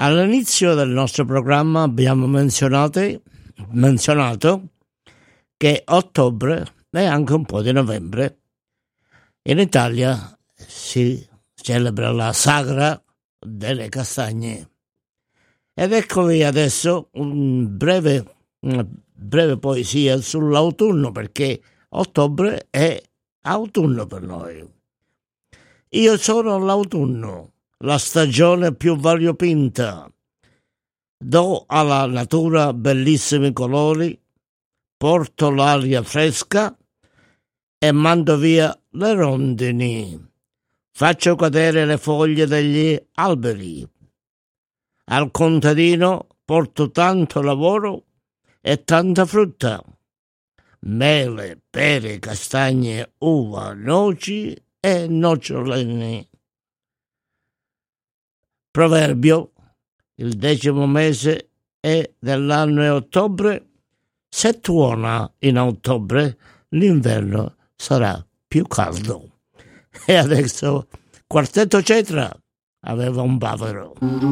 All'inizio del nostro programma abbiamo menzionato che ottobre e anche un po' di novembre in Italia si celebra la sagra delle castagne. Ed eccovi adesso una breve poesia sull'autunno, perché ottobre è autunno per noi. Io sono l'autunno, la stagione più variopinta. Do alla natura bellissimi colori, porto l'aria fresca e mando via le rondini. Faccio cadere le foglie degli alberi. Al contadino porto tanto lavoro e tanta frutta. Mele, pere, castagne, uva, noci e nocciolini. Proverbio: il 10° mese dell'anno è ottobre. Se tuona in ottobre, l'inverno sarà più caldo. E adesso Quartetto Cetra aveva un bavero.